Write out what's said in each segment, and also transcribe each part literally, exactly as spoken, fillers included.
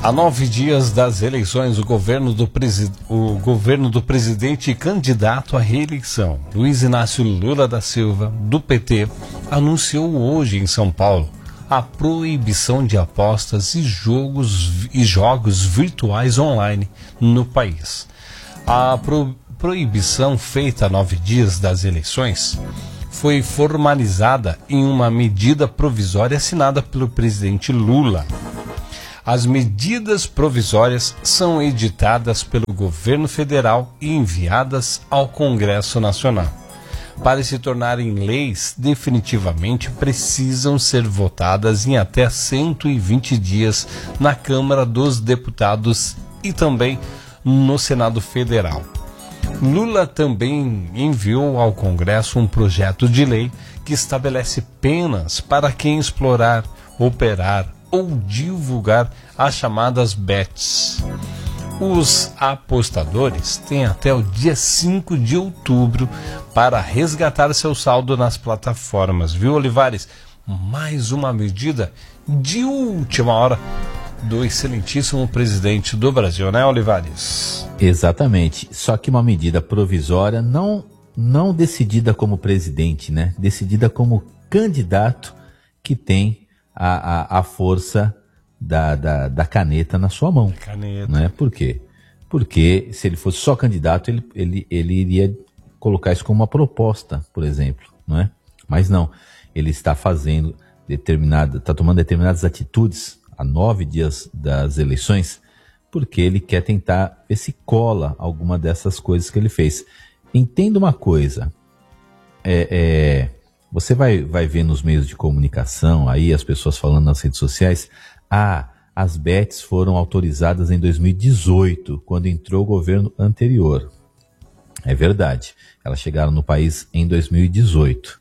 A nove dias das eleições, o governo do, presi... o governo do presidente e candidato à reeleição, Luiz Inácio Lula da Silva, do P T, anunciou hoje em São Paulo a proibição de apostas e jogos, e jogos virtuais online no país. A pro... proibição feita a nove dias das eleições foi formalizada em uma medida provisória assinada pelo presidente Lula. As medidas provisórias são editadas pelo governo federal e enviadas ao Congresso Nacional. Para se tornarem leis, definitivamente precisam ser votadas em até cento e vinte dias na Câmara dos Deputados e também no Senado Federal. Lula também enviou ao Congresso um projeto de lei que estabelece penas para quem explorar, operar ou divulgar as chamadas bets. Os apostadores têm até o dia cinco de outubro para resgatar seu saldo nas plataformas, viu, Olivares? Mais uma medida de última hora do excelentíssimo presidente do Brasil, né, Olivares? Exatamente, só que uma medida provisória não, não decidida como presidente, né? Decidida como candidato que tem A, a, a força da, da, da caneta na sua mão. Caneta. Né? Por quê? Porque se ele fosse só candidato, ele, ele, ele iria colocar isso como uma proposta, por exemplo. Não é? Mas não, ele está fazendo determinada, está tomando determinadas atitudes a nove dias das eleições, porque ele quer tentar ver se cola alguma dessas coisas que ele fez. Entenda uma coisa, é... é Você vai, vai ver nos meios de comunicação, aí as pessoas falando nas redes sociais, ah, as bets foram autorizadas em dois mil e dezoito, quando entrou o governo anterior. É verdade, elas chegaram no país em dois mil e dezoito,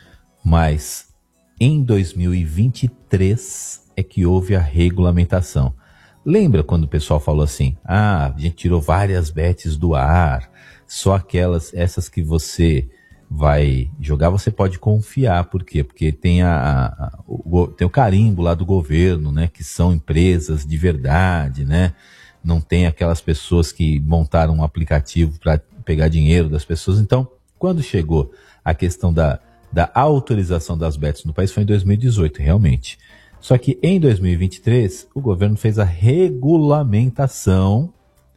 mas em dois mil e vinte e três é que houve a regulamentação. Lembra quando o pessoal falou assim, ah, a gente tirou várias bets do ar, só aquelas, essas que você vai jogar, você pode confiar. Por quê? Porque tem, a, a, o, tem o carimbo lá do governo, né? Que são empresas de verdade, né? Não tem aquelas pessoas que montaram um aplicativo para pegar dinheiro das pessoas. Então, quando chegou a questão da, da autorização das bets no país, foi em dois mil e dezoito, realmente. Só que em dois mil e vinte e três, o governo fez a regulamentação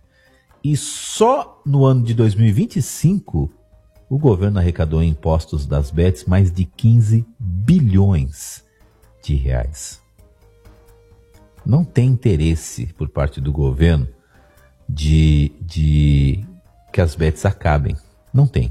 e só no ano de dois mil e vinte e cinco o governo arrecadou em impostos das bets mais de quinze bilhões de reais. Não tem interesse por parte do governo de, de que as bets acabem. Não tem.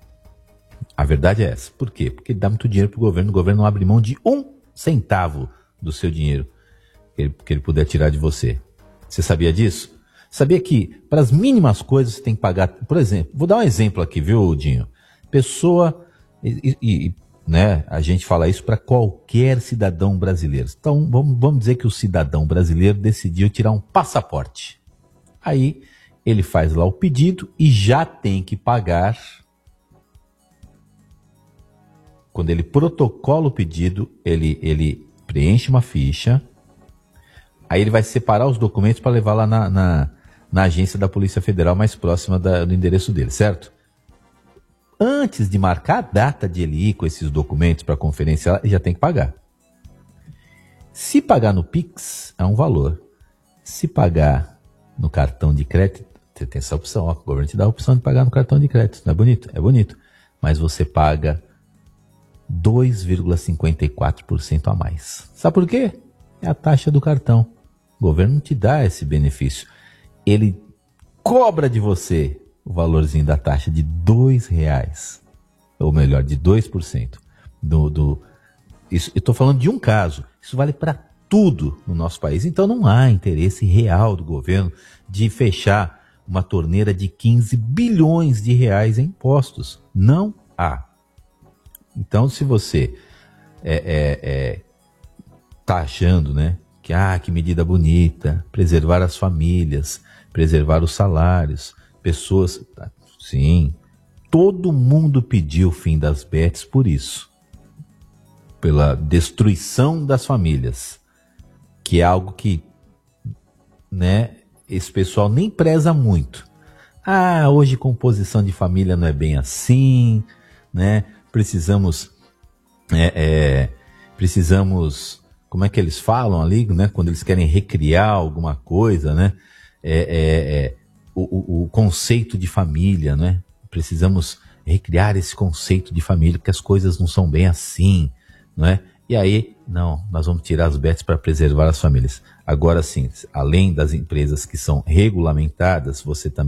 A verdade é essa. Por quê? Porque dá muito dinheiro para o governo. O governo não abre mão de um centavo do seu dinheiro que ele, que ele puder tirar de você. Você sabia disso? Sabia que para as mínimas coisas você tem que pagar, por exemplo, vou dar um exemplo aqui, viu, Dinho? Pessoa, e, e, né, a gente fala isso para qualquer cidadão brasileiro. Então, vamos, vamos dizer que o cidadão brasileiro decidiu tirar um passaporte. Aí, ele faz lá o pedido e já tem que pagar. Quando ele protocola o pedido, ele, ele preenche uma ficha, aí ele vai separar os documentos para levar lá na... na na agência da Polícia Federal mais próxima da, do endereço dele, certo? Antes de marcar a data de ele ir com esses documentos para conferência, ele já tem que pagar. Se pagar no Pix, é um valor. Se pagar no cartão de crédito, você tem essa opção, ó, o governo te dá a opção de pagar no cartão de crédito, não é bonito? É bonito. Mas você paga dois vírgula cinquenta e quatro por cento a mais. Sabe por quê? É a taxa do cartão. O governo não te dá esse benefício. Ele cobra de você o valorzinho da taxa de dois reais, ou melhor, de dois por cento. Do, do, isso, eu estou falando de um caso, isso vale para tudo no nosso país. Então não há interesse real do governo de fechar uma torneira de quinze bilhões de reais em impostos. Não há. Então se você é, é, é, tá achando, né, que, ah, que medida bonita, preservar as famílias, preservar os salários, pessoas... Sim, todo mundo pediu o fim das bets por isso. Pela destruição das famílias, que é algo que né, esse pessoal nem preza muito. Ah, hoje composição de família não é bem assim, né? Precisamos, é, é, precisamos, como é que eles falam ali, né? Quando eles querem recriar alguma coisa, né? É, é, é, o, o, o conceito de família, né? Precisamos recriar esse conceito de família, porque as coisas não são bem assim, não é? E aí, não, nós vamos tirar as bets para preservar as famílias. Agora sim, além das empresas que são regulamentadas, você também